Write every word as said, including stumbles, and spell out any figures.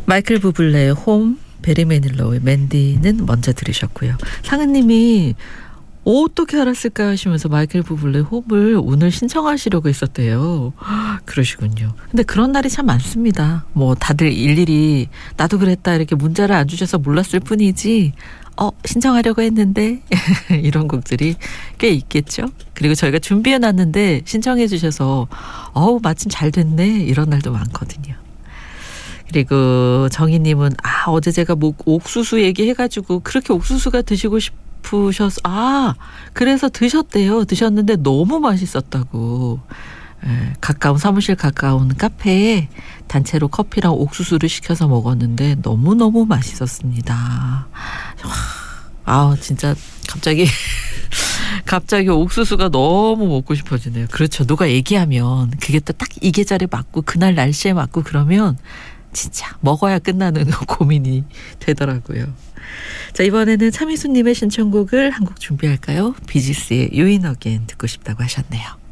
마이클 부블레의 홈, 베리 매닐로우의 맨디는 먼저 들으셨고요. 상은님이 어떻게 알았을까 하시면서 마이클 부블레 홈을 오늘 신청하시려고 했었대요. 그러시군요. 근데 그런 날이 참 많습니다. 뭐 다들 일일이 나도 그랬다 이렇게 문자를 안 주셔서 몰랐을 뿐이지 어 신청하려고 했는데 이런 곡들이 꽤 있겠죠. 그리고 저희가 준비해놨는데 신청해 주셔서 어우 마침 잘 됐네 이런 날도 많거든요. 그리고 정희님은 아 어제 제가 뭐 옥수수 얘기해가지고 그렇게 옥수수가 드시고 싶으셔서 아 그래서 드셨대요. 드셨는데 너무 맛있었다고. 에, 가까운 사무실 가까운 카페에 단체로 커피랑 옥수수를 시켜서 먹었는데 너무너무 맛있었습니다. 와, 아 진짜 갑자기 갑자기 옥수수가 너무 먹고 싶어지네요. 그렇죠. 누가 얘기하면 그게 또 딱 이 계절에 맞고 그날 날씨에 맞고 그러면 진짜 먹어야 끝나는 고민이 되더라고요. 자 이번에는 차미수님의 신청곡을 한 곡 준비할까요? 비지스의 You In Again 듣고 싶다고 하셨네요.